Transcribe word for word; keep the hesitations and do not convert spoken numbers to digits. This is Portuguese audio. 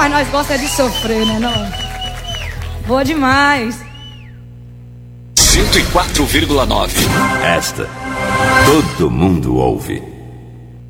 mas nós gostamos de sofrer, né, não? Boa demais. cento e quatro vírgula nove. Esta todo mundo ouve.